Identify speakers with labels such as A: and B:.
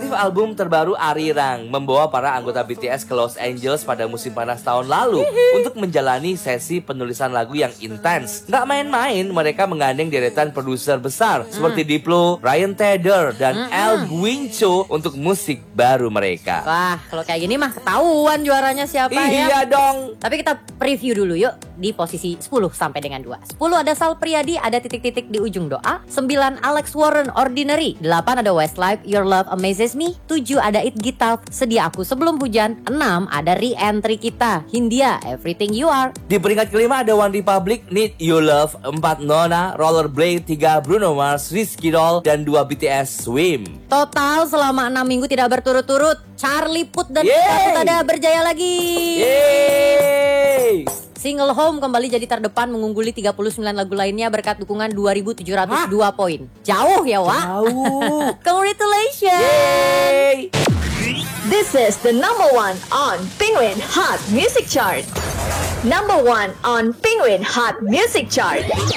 A: Kreatif album terbaru Arirang membawa para anggota BTS ke Los Angeles pada musim panas tahun lalu untuk menjalani sesi penulisan lagu yang intens. Nggak main-main, mereka menggandeng deretan produser besar seperti Diplo, Ryan Tedder, dan El Guincho untuk musik baru mereka.
B: Wah, kalau kayak gini mah ketahuan juaranya siapa ya.
A: Iya dong.
B: Tapi kita preview dulu yuk di posisi 10 sampai dengan 2. 10 ada Sal Priadi, ada titik-titik di ujung doa. 9 Alex Warren, Ordinary. 8 ada Westlife, Your Love Amazes Me. 7 ada It Gitaf, Sedia Aku Sebelum Hujan. 6 ada Re-Entry Kita, Hindia, Everything You Are.
A: Di peringkat kelima ada One Republic, Need You Love. 4 Nona, Rollerblade. 3 Bruno Mars, Rizky Doll, dan 2 BTS, Swim.
B: Total selama 6 minggu tidak berturut-turut, Charlie Puth dan Puth ada berjaya lagi.
A: Yeay!
B: Single Home kembali jadi terdepan mengungguli 39 lagu lainnya berkat dukungan 2.702 poin. Jauh ya, Wak?
A: Jauh.
B: Congratulations!
A: Yeay!
C: This is the number 1 on Penguin Hot Music Chart. Number 1 on Penguin Hot Music Chart.